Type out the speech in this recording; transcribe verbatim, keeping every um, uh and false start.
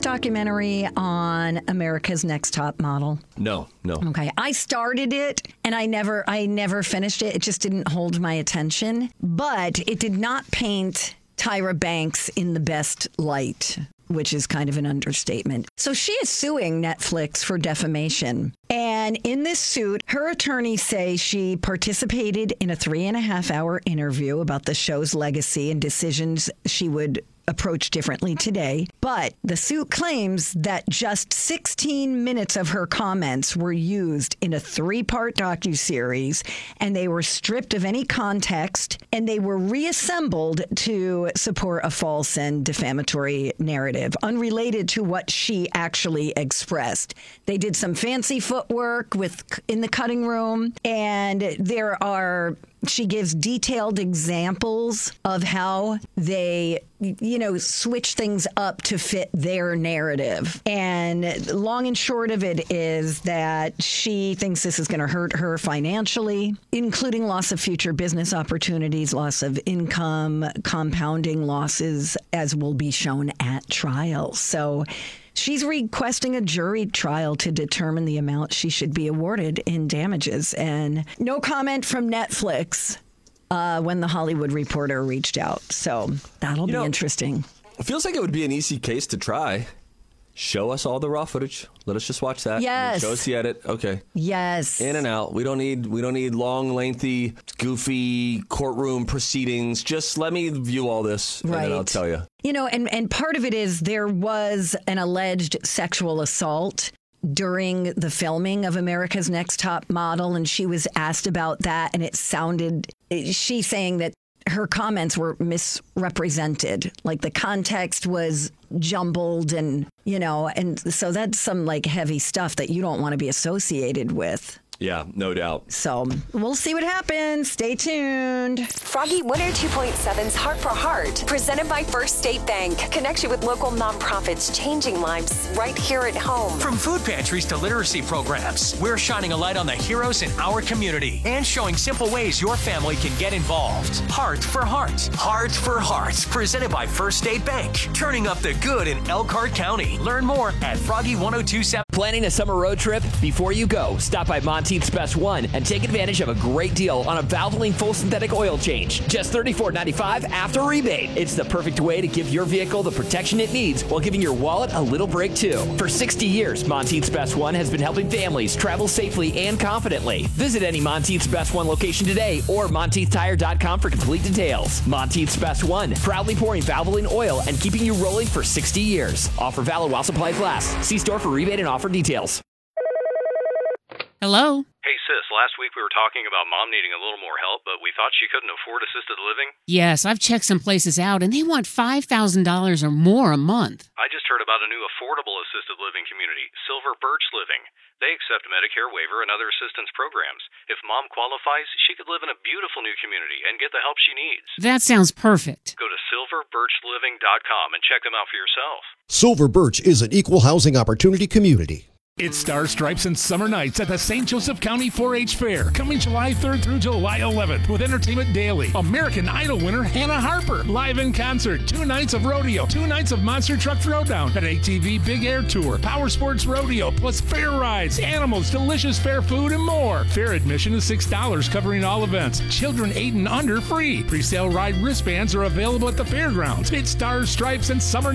that documentary on America's Next Top Model? No, no. Okay. I started it and I never I never finished it. It just didn't hold my attention. But it did not paint Tyra Banks in the best light, which is kind of an understatement. So she is suing Netflix for defamation. And in this suit, her attorneys say she participated in a three and a half hour interview about the show's legacy and decisions she would approach differently today. But the suit claims that just sixteen minutes of her comments were used in a three-part docuseries, and they were stripped of any context, and they were reassembled to support a false and defamatory narrative, unrelated to what she actually expressed. They did some fancy footwork with in the cutting room, and there are... She gives detailed examples of how they, you know, switch things up to fit their narrative. And long and short of it is that she thinks this is going to hurt her financially, including loss of future business opportunities, loss of income, compounding losses, as will be shown at trial. So she's requesting a jury trial to determine the amount she should be awarded in damages. And no comment from Netflix uh, when the Hollywood Reporter reached out. So that'll you be know, interesting. It feels like it would be an easy case to try. Show us all the raw footage. Let us just watch that. Yes. Show us the edit. Okay. Yes. In and out. We don't need we don't need long, lengthy, goofy courtroom proceedings. Just let me view all this, right. And then I'll tell you. You know, and, and part of it is there was an alleged sexual assault during the filming of America's Next Top Model, and she was asked about that, and it sounded, she's saying that her comments were misrepresented. Like the context was jumbled and, you know, and so that's some like heavy stuff that you don't want to be associated with. Yeah, no doubt. So we'll see what happens. Stay tuned. Froggy one oh two point seven's Heart for Heart, presented by First State Bank. Connection with local nonprofits, changing lives right here at home. From food pantries to literacy programs, we're shining a light on the heroes in our community and showing simple ways your family can get involved. Heart for Heart. Heart for Heart, presented by First State Bank. Turning up the good in Elkhart County. Learn more at Froggy one oh two seven. Planning a summer road trip? Before you go, stop by Monteith's Best One and take advantage of a great deal on a Valvoline full synthetic oil change. Just thirty-four ninety-five after rebate. It's the perfect way to give your vehicle the protection it needs while giving your wallet a little break too. For sixty years, Monteith's Best One has been helping families travel safely and confidently. Visit any Monteith's Best One location today or Monteith Tire dot com for complete details. Monteith's Best One, proudly pouring Valvoline oil and keeping you rolling for sixty years. Offer valid while supplies last. See store for rebate and offer details. Hello? Hey, sis, last week we were talking about mom needing a little more help, but we thought she couldn't afford assisted living. Yes, I've checked some places out, and they want five thousand dollars or more a month. I just heard about a new affordable assisted living community, Silver Birch Living. They accept Medicare waiver and other assistance programs. If mom qualifies, she could live in a beautiful new community and get the help she needs. That sounds perfect. Go to silver birch living dot com and check them out for yourself. Silver Birch is an equal housing opportunity community. It's Star Stripes and Summer Nights at the Saint Joseph County four H Fair, coming July third through July eleventh with Entertainment Daily. American Idol winner Hannah Harper, live in concert. Two nights of rodeo, two nights of Monster Truck Throwdown, an A T V Big Air Tour, Power Sports Rodeo, plus fair rides, animals, delicious fair food, and more. Fair admission is six dollars, covering all events. Children eight and under free. Presale ride wristbands are available at the fairgrounds. It's Star Stripes and Summer